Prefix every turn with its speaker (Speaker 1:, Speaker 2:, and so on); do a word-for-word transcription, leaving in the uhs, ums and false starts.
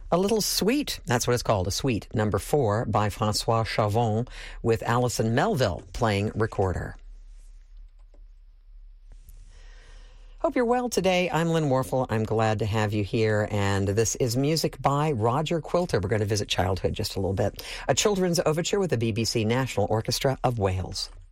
Speaker 1: A Little Sweet, that's what it's called, a suite, number four by Francois Chavon with Alison Melville playing recorder. Hope you're well today. I'm Lynn Warfel. I'm glad to have you here. And this is music by Roger Quilter. We're going to visit childhood just a little bit. A children's overture with the B B C National Orchestra of Wales.